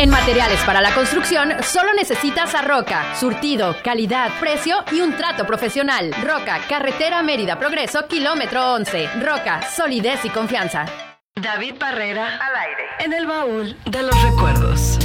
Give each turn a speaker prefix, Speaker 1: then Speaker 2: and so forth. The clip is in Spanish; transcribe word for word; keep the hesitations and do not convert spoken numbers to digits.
Speaker 1: En materiales para la construcción, solo necesitas a Roca. Surtido, calidad, precio y un trato profesional. Roca, carretera Mérida Progreso, kilómetro once. Roca, solidez y confianza.
Speaker 2: David Barrera, al aire, en el baúl de los recuerdos.